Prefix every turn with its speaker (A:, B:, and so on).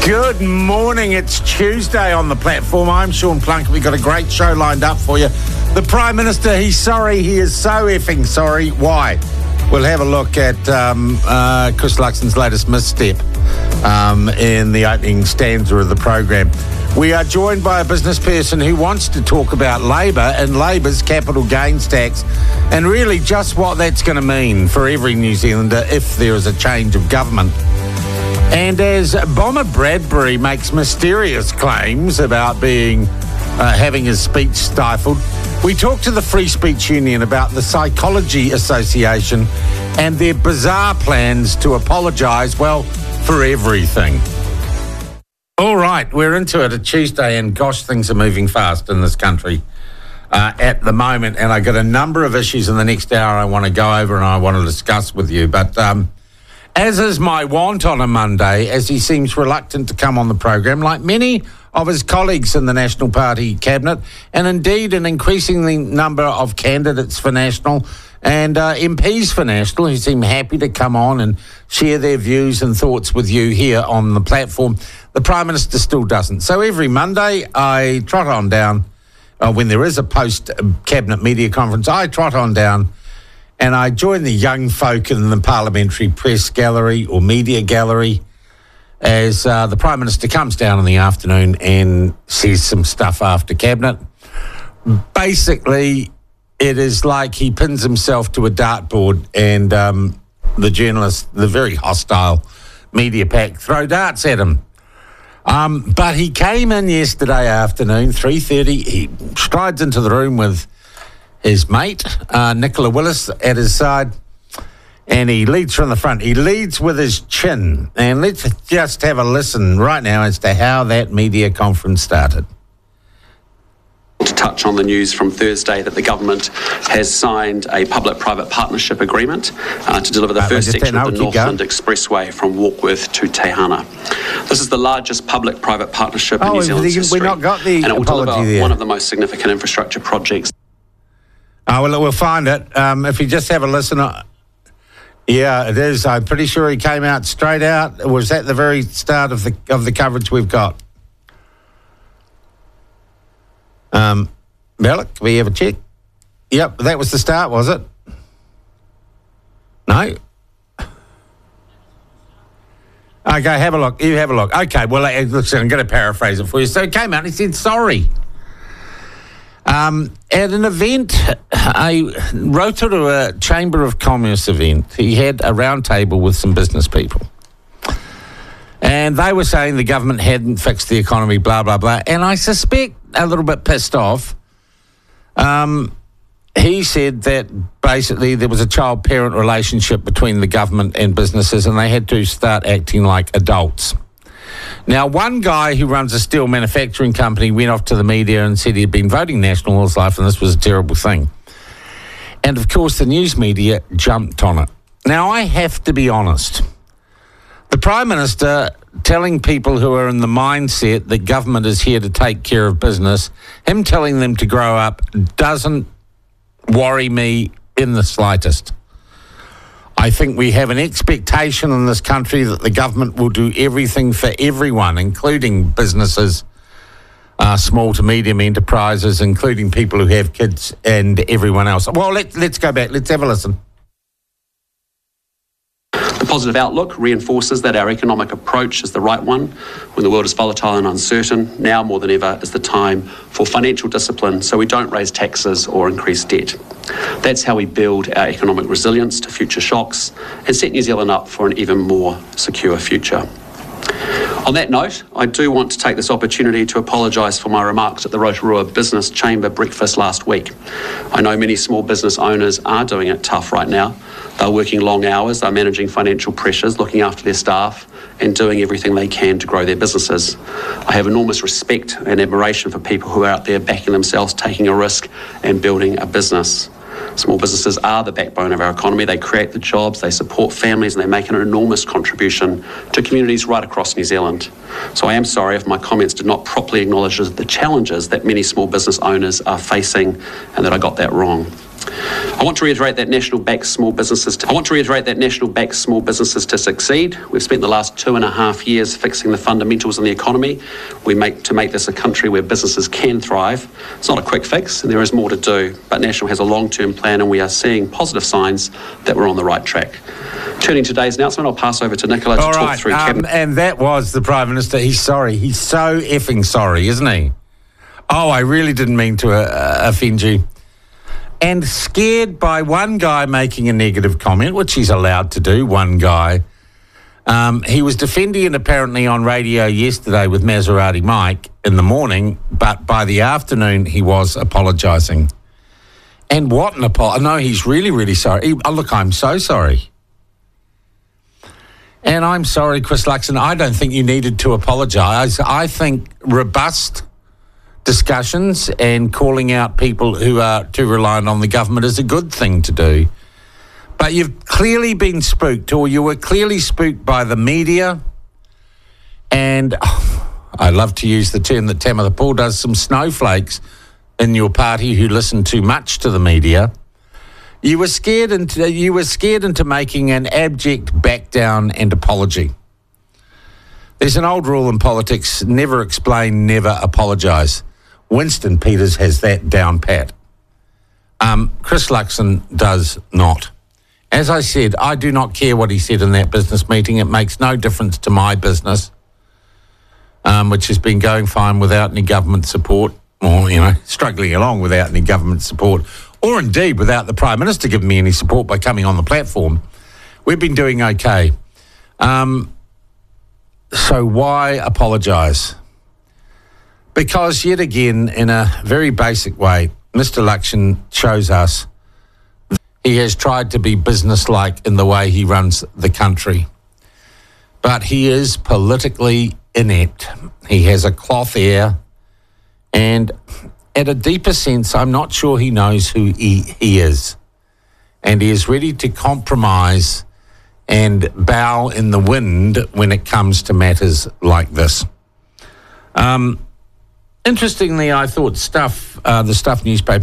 A: Good morning. It's Tuesday on the platform. I'm Sean Plunkett. We've got a great show lined up for you. The Prime Minister, he's sorry. He is so effing sorry. Why? We'll have a look at Chris Luxon's latest misstep in the opening stanza of the program. We are joined by a business person who wants to talk about Labour and Labour's capital gains tax and really just what that's going to mean for every New Zealander if there is a change of government. And as Bomber Bradbury makes mysterious claims about having his speech stifled, we talk to the Free Speech Union about the Psychology Association and their bizarre plans to apologise, well, for everything. All right, we're into it, a Tuesday, and gosh, things are moving fast in this country at the moment. And I've got a number of issues in the next hour I want to go over and I want to discuss with you. But as is my wont on a Monday, as he seems reluctant to come on the program, like many of his colleagues in the National Party cabinet, and indeed an increasingly number of candidates for National and MPs for National who seem happy to come on and share their views and thoughts with you here on the platform, the Prime Minister still doesn't. So every Monday I trot on down, when there is a post-cabinet media conference, I trot on down and I join the young folk in the Parliamentary Press Gallery or Media Gallery as the Prime Minister comes down in the afternoon and says some stuff after Cabinet. Basically, it is like he pins himself to a dartboard and the journalists, the very hostile media pack, throw darts at him. But he came in yesterday afternoon, 3:30. He strides into the room with his mate, Nicola Willis, at his side, and he leads from the front. He leads with his chin. And let's just have a listen right now as to how that media conference started.
B: To touch on the news from Thursday that the government has signed a public-private partnership agreement to deliver the first section of the Northland Expressway from Warkworth to Tehana. This is the largest public-private partnership in New Zealand's history,
A: not got the
B: and it will deliver
A: there.
B: One of the most significant infrastructure projects.
A: Oh, well, we'll find it. If you just have a listen. Yeah, it is. I'm pretty sure he came out straight out. Was that the very start of the coverage we've got? Malik, can we have a check? Yep, that was the start, was it? No? Okay, have a look. You have a look. Okay, well, listen, I'm going to paraphrase it for you. So he came out and he said sorry. At an event, a Rotorua Chamber of Commerce event, he had a round table with some business people. And they were saying the government hadn't fixed the economy, blah, blah, blah. And I suspect, a little bit pissed off, he said that basically there was a child-parent relationship between the government and businesses and they had to start acting like adults. Now, one guy who runs a steel manufacturing company went off to the media and said he'd been voting National all his life and this was a terrible thing. And, of course, the news media jumped on it. Now, I have to be honest. The Prime Minister telling people who are in the mindset that government is here to take care of business, him telling them to grow up doesn't worry me in the slightest. I think we have an expectation in this country that the government will do everything for everyone, including businesses, small to medium enterprises, including people who have kids and everyone else. Well, let's go back. Let's have a listen.
B: The positive outlook reinforces that our economic approach is the right one. When the world is volatile and uncertain, now more than ever is the time for financial discipline so we don't raise taxes or increase debt. That's how we build our economic resilience to future shocks and set New Zealand up for an even more secure future. On that note, I do want to take this opportunity to apologise for my remarks at the Rotorua Business Chamber breakfast last week. I know many small business owners are doing it tough right now. They're working long hours, they're managing financial pressures, looking after their staff and doing everything they can to grow their businesses. I have enormous respect and admiration for people who are out there backing themselves, taking a risk and building a business. Small businesses are the backbone of our economy. They create the jobs, they support families, and they make an enormous contribution to communities right across New Zealand. So I am sorry if my comments did not properly acknowledge the challenges that many small business owners are facing and that I got that wrong. I want to reiterate that National backs small businesses to succeed. We've spent the last 2.5 years fixing the fundamentals in the economy. To make this a country where businesses can thrive. It's not a quick fix, and there is more to do, but National has a long-term plan, and we are seeing positive signs that we're on the right track. Turning to today's announcement, I'll pass over to Nicola to talk through Cabinet.
A: And that was the Prime Minister. He's sorry. He's so effing sorry, isn't he? Oh, I really didn't mean to offend you. And scared by one guy making a negative comment, which he's allowed to do, one guy. He was defending it apparently on radio yesterday with Maserati Mike in the morning, but by the afternoon he was apologising. And what an apology. No, he's really, really sorry. Look, I'm so sorry. And I'm sorry, Chris Luxon, I don't think you needed to apologise. I think robust discussions and calling out people who are too reliant on the government is a good thing to do. But you've clearly been spooked, or you were clearly spooked by the media. And I love to use the term that Tamitha Paul does, some snowflakes in your party who listen too much to the media. You were scared into making an abject back down and apology. There's an old rule in politics: never explain, never apologise. Winston Peters has that down pat. Chris Luxon does not. As I said, I do not care what he said in that business meeting. It makes no difference to my business, which has been going fine without any government support, or, struggling along without any government support, or indeed without the Prime Minister giving me any support by coming on the platform. We've been doing okay. So why apologise? Because yet again, in a very basic way, Mr. Luxon shows us he has tried to be businesslike in the way he runs the country. But he is politically inept. He has a cloth ear, and at a deeper sense, I'm not sure he knows who he is. And he is ready to compromise and bow in the wind when it comes to matters like this. Interestingly, I thought the Stuff newspaper